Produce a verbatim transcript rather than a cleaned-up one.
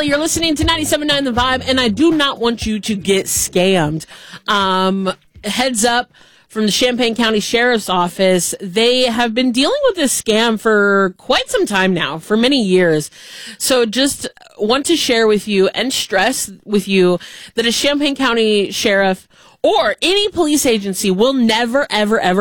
Kelly. You're listening to ninety-seven point nine The Vibe, and I do not want you to get scammed. Um, heads up from the Champaign County Sheriff's Office. They have been dealing with this scam for quite some time now, for many years. So just want to share with you and stress with you that a Champaign County Sheriff or any police agency will never, ever, ever